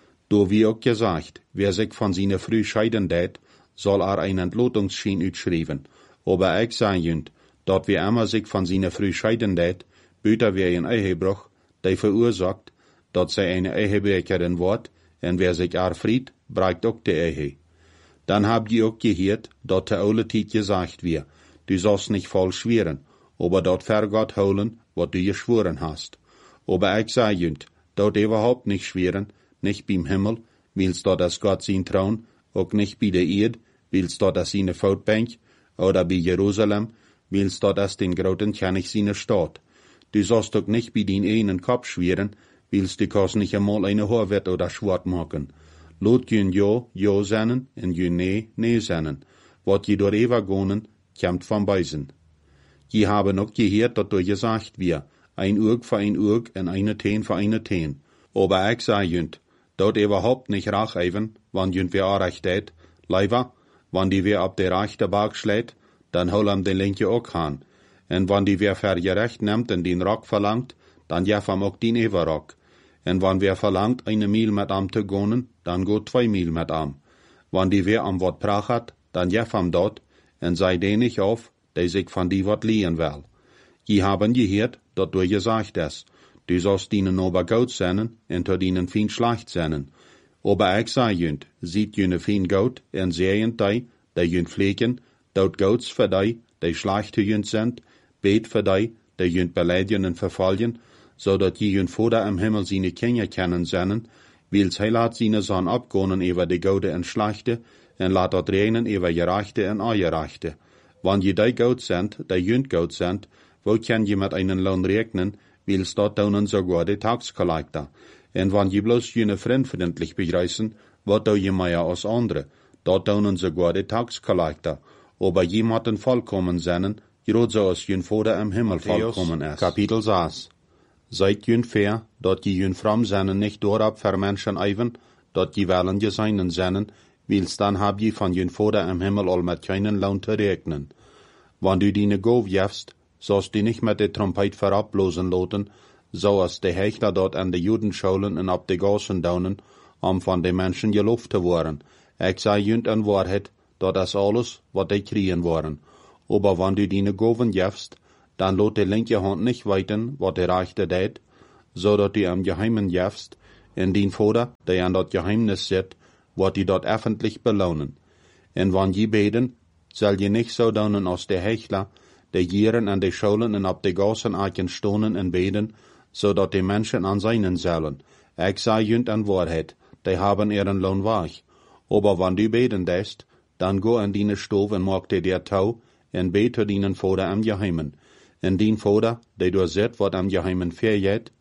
Do wie auch gesagt, wer sich von seiner Früh scheiden dät, soll er ein Entlotungsschien utschreiben. Aber ich sage jünd, dat wer immer sich von seiner Früh scheiden dät, büter wer ein Ehebruch, der verursacht, dat sie eine Ehebrecherin wird, en wer sich erfried, brecht auch die Ehe. Dann habt ihr auch gehört, dat der oude Tijd gesagt wir, du sollst nicht voll schweren, aber dat ver Gott holen, wat du geschworen hast. Aber ich sage jünd, dat überhaupt nicht schweren, nicht beim Himmel, willst dat das Gott sein Traun, auch nicht bei der Erde, willst dat das seine Foutbank, oder bei Jerusalem, willst dat das den großen König seine Stadt. Du sollst doch nicht bei den einen Kopf schweren, willst du kannst nicht einmal eine Horwett oder Schwert machen. Lot jün jo, jo sennen, en jün nee, nee sennen. Wat je door Eva gonen, kämmt von beisen. Je haben noch gehört, dat du gesagt wir, ein Urg für ein Urg en eine Teen für eine Teen. Aber ich sag jünd, dat überhaupt nicht rach even, wann jünd wer arecht dät, leider, wann die wer ab der rechte Berg schlägt, dann hol am den linke auch han. En wann die wer vergerecht nimmt en den Rock verlangt, dann jef am auch den Everrock. En wann wer verlangt, eine Mil mit am te gonen, dann go zwei Mil mit am. Wann die wer am Wort prachat, dann jef am dort, en sei den nicht auf, der sich von die Wort liehen will. Je haben gehört, dat du gesagt es, du sollst dienen ober Gout sennen, en to dienen fin schlecht sennen. Aber ich sag jünd, sieht jüne fin Gout, en sehen die, der jünd pflegen, dort Gouts für die, die schlecht jünd sind, bet für die, die jünd beleidigen en verfallen, so dat je jünd Vater im Himmel seine Kinder kennen sennen, wils hij laat seine Sohn abgonen über die Goude en schlechte, en laat dat reinen über gerechte en ongerechte. Wann je die Gout sind, die jünd Gout sind, wo kann je mit einen Lohn rechnen, wils dat daunen sogar die Taxkollektor. En wann je bloß jene fremdfreundlich begreißen, wat dau je mehr als andere, dat daunen sogar die Taxkollektor. Aber jemanden vollkommen sennen, gerade so als jün Vater im Himmel vollkommen ist. Kapitel sechs. Seid jün fair, dat je jün fram sennen nicht dorab für Menschen eiven, dat je wollen je seinen sennen, wils dann hab je von jün Vater im Himmel all mit keinen Lohn zu rechnen. Wann du dine Gov jefst, sollst du nicht mit der Trompet verablosen loten, so als die Hechter dort an de Judenschulen en ab de Gassen daunen, um von den Menschen gelobt zu worden. Ich sei jünd an Wahrheit, dat das alles, wat die kriegen worden. Aber wann du dine Goven jefst, dann lot die linke Hand nicht weiten, wat die rechte dät, so dat du am Geheimen jefst, in den Vater, der an dat Geheimnis sit, wat die dort öffentlich belohnen. En wann je beten, soll je nicht so daunen als de Hechler, de Jieren an de Schulen en ab de Gassen eiken stonen en beten, so dat die Menschen an seinen sollen. Ich sei jünd an Wahrheit, die haben ihren Lohn weg. Aber wann du beten dest, dann go an dine Stove en mag de der Tau, en bete dienen Vater am Geheimen. En dien Vater, der du seht, wat am Geheimen verjet,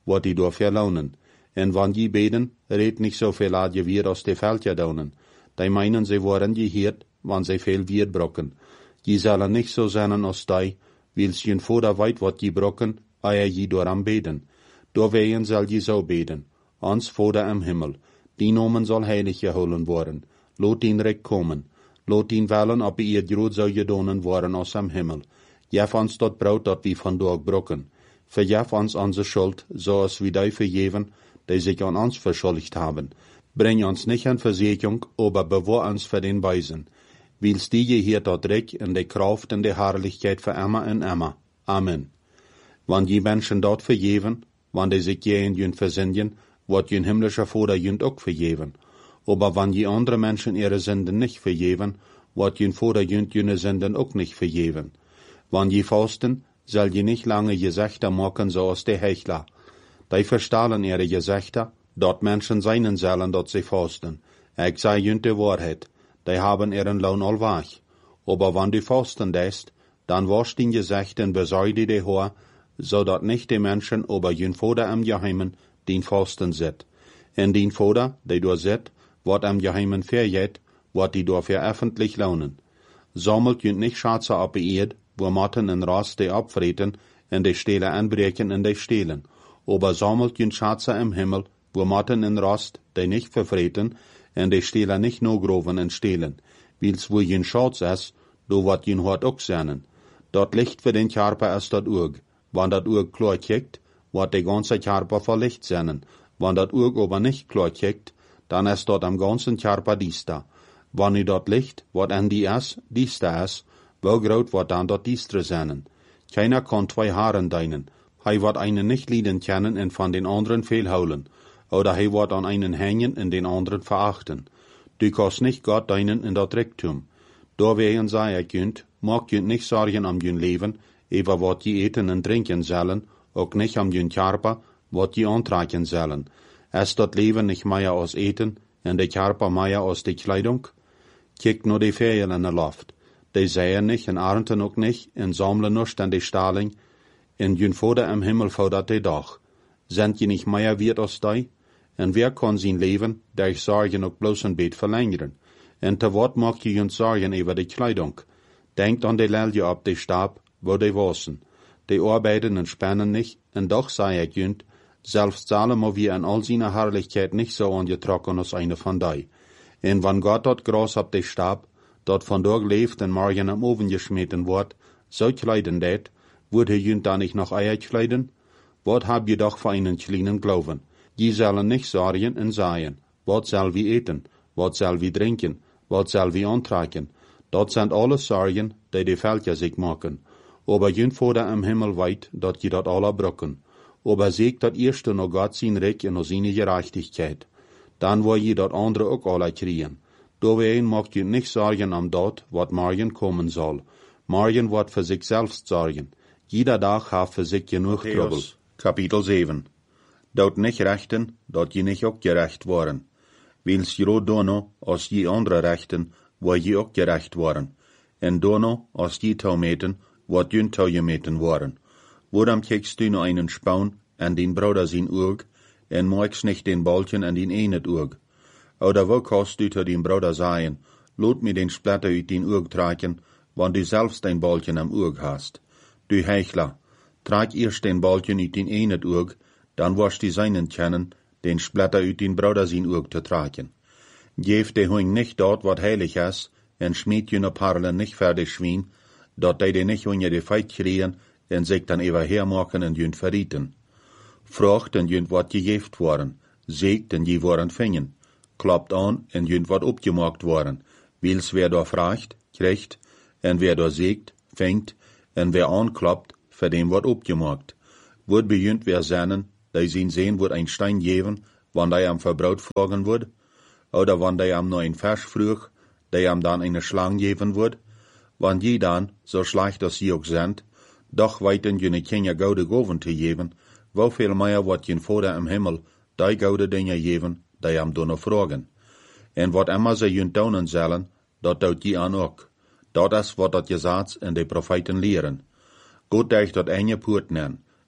wat die door verlaunen. En wann die beden, red nicht so viel ad je weer aus de Veldje daunen. Die meinen, sie worden geheert, wann sie viel weer brocken. Die sollen nicht so sein als die, wils je Vater weit wat die brocken, eer je door am beden. Door wegen soll je so beden. Ons Vater im Himmel, die Nomen soll heilig geholen worden. Lot ihn recht kommen. Lot ihn wellen, ob ihr groot zou gedonen worden aus am Himmel. Jef ons dat brood dat wie vandaag brokken. Verjef ons onze schuld, zoals wie die vergeven, die sich an uns verschuldigt haben. Bring uns nicht in Versuchung, aber bewahr uns für den Weisen. Wils die je hier dort recht in der Kraft und der Herrlichkeit für immer und immer. Amen. Wann die Menschen dort vergeben, wann die sich gehen jünd versündigen, wird jün himmlischer Vater jünd auch vergeben. Aber wann die andere Menschen ihre Sünden nicht vergeben, wird jün Vater jünd jüne Sünden auch nicht vergeben. Wann die fasten, soll die nicht lange Gesichter machen, so als die Heuchler. Die verstahlen ihre Gesichter, dort Menschen seinen sollen, dort sie fasten. Ich sei jünd die Wahrheit, die haben ihren Lohn allwach. Aber wann du fasten lässt, dann wasch den Gesicht und besäude die Haar, so dat nicht die Menschen aber jün Vater im Geheimen den Fasten sit. En den Vater, die du sit, wat am Geheimen verjet, wat die dafür öffentlich lohnen. Sammelt jünd nicht Schatze ab Erd, wo Matten en Rast die abfreten, en die Stele anbrechen en die stehlen. Aber sammelt jünd Schatze im Himmel, wo Matten en Rast die nicht verfreten, en die Stele nicht no groven en stehlen. Wils wo jünd Schatz ist, do wat jünd hort auch seinen. Dort Licht für den Körper ist dat Urg. Wann dat Urg klar kickt, wat die ganze Körper vor Licht seinen. Wann dat Urg aber nicht klar kickt, dann ist dort am ganzen Körper Diester. Wann i dort Licht, wat an die is, Diester is, wo groot wat dann dort Diestre seinen. Keiner kann zwei Haaren deinen. Hij wat einen nicht lieben kennen und von den anderen fehlholen. Oder hij wat an einen hängen und den anderen verachten. Du kannst nicht Gott deinen in dat Rektum. Daarbij sei ich jünd, mag jünd nicht sorgen am jünd Leben, über wat je eten und trinken sollen, auch nicht am jünd Körper, wat je antragen sollen. Ist dat Leben nicht mehr aus Eten, und der Körper mehr aus der Kleidung? Kick nur die Ferien in der Luft. Die säen nicht, und ernten auch nicht, und sammeln nicht an die Stalling, und jün Vater im Himmel fordert die doch. Sind je nicht mehr wert als die? Und wer kann sein Leben, durch Sorgen auch bloß ein Bett verlängern? Und te wat mag je jün Sorgen über die Kleidung? Denkt an die Lelje ab die Stab, wo die wassen. Die arbeiten und spannen nicht, und doch sei ich jünd, selbst Salomo wie in all seiner Herrlichkeit nicht so angetrocken als eine von die. Und wenn Gott dort Gras ab die Stab, dort von dort lebt und morgen am Ofen geschmeten wird, so kleiden det, würd ihr jünd da nicht noch Eier kleiden? Wat hab je doch für einen kleinen Glauben? Die sollen nicht sorgen und sagen, wat soll wir eten, wat soll wir trinken, wat soll wir antragen? Dort sind alles Sorgen, die die Völker sich machen. Aber jünd Vater im Himmel weit, dat je dat alle brocken. Aber seht dat erste noch Gott sein Recht und seine Gerechtigkeit. Dann wo je dat andere auch alle kriegen. Dawein mag je nicht sorgen am dort, wat morgen kommen soll. Morgen wird für sich selbst sorgen. Jeder Tag hat für sich genug Trouble. Kapitel sieben. Dort nicht rechten, dort je nicht auch gerecht worden. Wils je dono, als je andere rechten, wo je auch gerecht worden. En dono, als je taumeten, wat jün tau gemeten worden. Woran kiekst du noch einen Spaun an den Bruder sein Urg, en magst nicht den Balken an den Einet Urg? Oder wo kannst du zu den Bruder sagen, lot mir den Splatter uit den Urg tragen, wann du selbst den Balken am Urg hast? Du Heuchler, trag erst den Balken uit den Einet Urg, dann wirst du seinen kennen, den Splatter uit den Bruder sein Urg zu tragen. Geef de Hung nicht dort, wat heilig ist, en schmied jüne Parlen nicht fertig schwien, dat die de nicht unter die Feit kriegen, en sich dann ewer hermachen en jünd verrieten. Frucht en jünd wat gejeft worden, seegt en je worden fingen, klappt an en jünd wat opgemaakt worden, wils wer da fragt, kriegt, en wer da seegt, fängt, en wer anklappt, für dem wat opgemaakt. Word bejünd wer sennen, die zien sehen wird ein Stein geven, wann die am verbraut fragen wird, oder wann die am neuen Vers früch, die am dann eine Schlang geven wird, wann je dann, so schlecht als sie auch sind, doch weiten jene Kinder goude Goven te geben, wo viel mehr wat jen Vater im Himmel, die goude Dinge geben, die am dunne fragen. En wat immer sie jün daunen sollen, dat dout je an ook. Dat is wat dat Gesetz en de Propheten lehren. Gott deich dat enge Poort nen,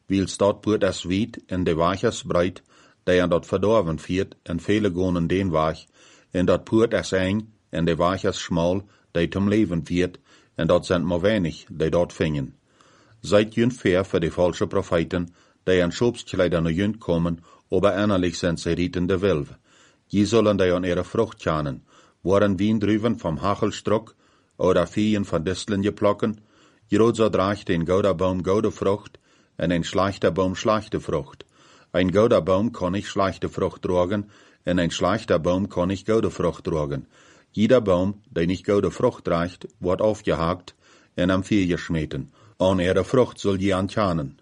wils dort wordt es wiet en de waag es breit, die aan dat verdorven viert, en vele gonen den waag, en dat poort es eng, en de waag es schmal, die zum leven viert, en dat zijn maar weinig, die dort vingen. Seid jünt fair für die falsche Propheten, die an Schobskleider nur jünt kommen, aber innerlich sind sie rietende Wilve. Je sollen die an ihre Frucht kennen, waren wien drüben vom Hachelstruck, oder Viehen von Disteln geplocken, Jrod so draagt ein gouder Baum goude Frucht, en ein schlechter Baum schlechte Frucht. Ein gouder Baum kann nicht schlechte Frucht tragen, en ein schlechter Baum kann nicht goude Frucht tragen. Jeder Baum, der nicht goude Frucht tragt, wird aufgehakt en am Vieh geschmeten. An ihre Frucht soll je ankennen.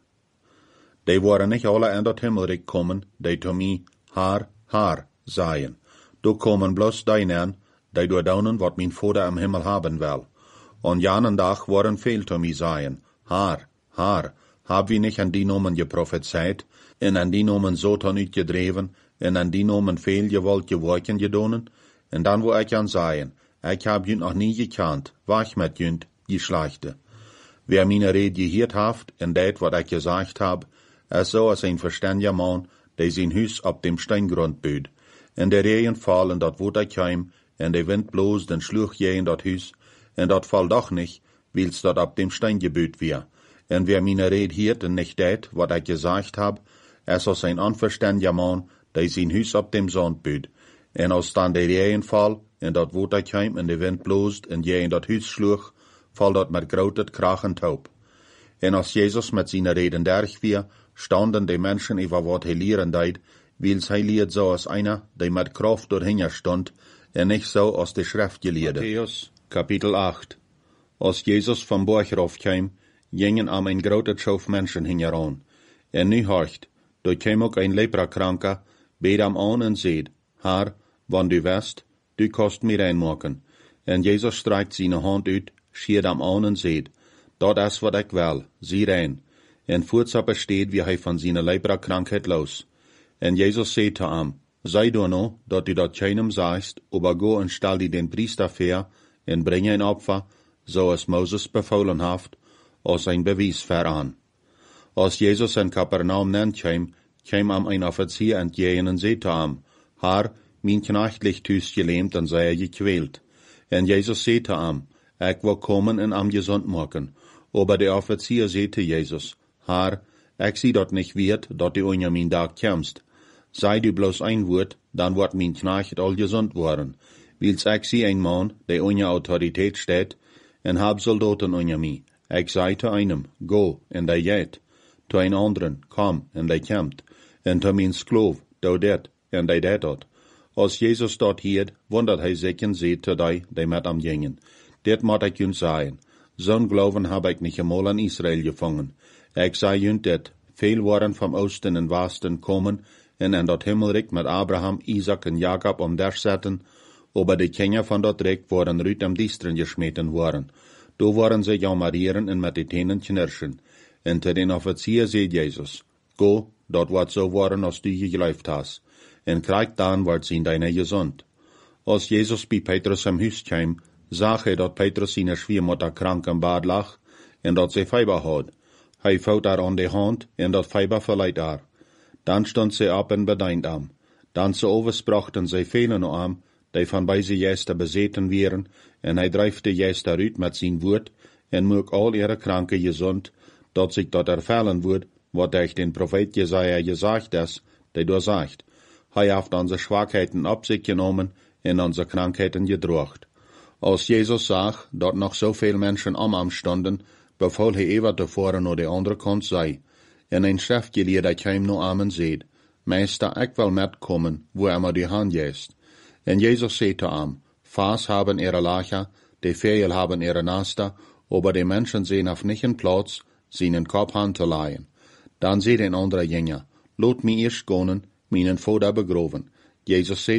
Die waren nicht alle in dat Himmelreich kommen, die to mi Haar, Haar seien. Du kommen bloß deinen, die du daunen, wat mein Vater im Himmel haben will. Und janen Tag waren viel to mi seien. Haar, Haar, hab wie nicht an die Nomen geprophezeit, en an die Nomen Sotan uitgedreven, en an die Nomen veel gewollt geworken gedonen, en dan wo ich an seien, ich hab jünt noch nie gekannt, wach mit jünt, die Schlechte. Wer meine Rede gehiert haft, en dat wat ich gesagt hab, es so als ein verständiger Mann, der sein Hüs ab dem Steingrund büht. En der Regen fallen dat wo ich heim, en der Wind bloß den Schluch je in dat Hüs, en dat fall doch nicht, wils dat ab dem Stein gebüht wir. En wer meine Rede hiert en nicht dat, wat ich gesagt hab, es als ein unverständiger Mann, der sein Hüs ab dem Sand büht. En als dann der Regen fall, en dat wo ich heim, en der Wind bloßt, en je in dat Hüs schluch, fall dat met grotet krachen taub. En als Jesus met zijn reden derg weer, standen die Menschen über wat hij leren deed, wils hij leert so als einer, der met Kraft doorheen stond, en nicht so als de Schrift geleerde. Matthäus, Kapitel acht. Als Jesus vom Borg raufkam, gingen am ein grotet Schauf Menschen hingeran. En nu horcht, dort kam ook ein Leprakranker, beet am an en zeed, Haar, wann du west, du kost mir reinmaken. En Jesus streikt seine Hand uit, schiert am an en zeed, dat is wat ik wil, zie rein. En voortzap besteed wie hij van zijn Leprakkrankheid los. En Jesus zei te hem, sei du no, dat du dat keinem sagst, aber go en stel die den Priester ver, en bring ein Opfer, so als Moses befohlen haft, als ein Beweis veran. Als Jesus in Kapernaum nennt kwam, kwam am ein Offizier entgegen en zei te hem, Haar, mijn knecht ligt thuis gelähmt en sei er gequält. En Jesus zei te hem, ik wil komen en am gesund maken. Aber der Offizier zei te Jesus, Haar, ik zie dat nicht wird, dat du unter mein Tag kämst. Sei du bloß ein Wort, dann wird mein Knecht all gesund worden. Wils ik zie ein Mann, der unter Autorität steht, en hab Soldaten unter mi. Ik sei zu einem, go, en der geht. Zu ein anderen, komm, en der kämmt. En zu mein Sklov, do det, en der det dort. Als Jesus dort hiert, wundert hij sich en seht zu die, die met am gingen. Dit moet ik junt sagen. Zo'n Glauben hab ich nicht einmal in Israel gefangen. Ich sei junt dit, viel waren vom Osten en Westen kommen, en in dat Himmelreich mit Abraham, Isaac en Jakob um der zetten, aber die Kinder von dat Reich waren rüt am Distren geschmeten worden. Do waren sie jammerieren en mit die Tänen knirschen. En te den Offizier seht Jesus, go, dort wird so worden, als du geläuft hast. En krieg dann wird sie deine gesund. Als Jesus bei Petrus am Hüs kam, zag hij dat Petrus zijn schwiemutter krank im Bad lag, en dat ze Fieber had. Hij vouwt haar aan de hand, en dat Fieber verleiht haar. Dan stond ze op en bedeint am. Dan ze oversprachten ze velen am, die van bij ze jester bezeten wären, en hij drijft de jester uit met zijn woord, en maakt al ihre kranke gesund, dat zich dat erfallen wordt, wat durch den Prophet Jesaja gesagt is, der door sagt, hij heeft onze Schwachheiten op zich genomen, en onze Krankheiten gedrocht. Als Jesus zag dat nog zoveel mensen om hem stonden, beval hij even tevoren naar de andere kant zei. En een schriftgeleerde kwam naar hem en zei, Meester, ik wil metkomen, wo er maar die hand jest. En Jesus zei te hem, Vaas haben ihre Lacher, die Vögel haben ihre Nester, aber die Menschen sehen auf nicht in Platz, seinen Kopf an zu leihen. Dan zei een andere Jünger, laat mij eerst gaan, mijn vader begraven. Jesus zei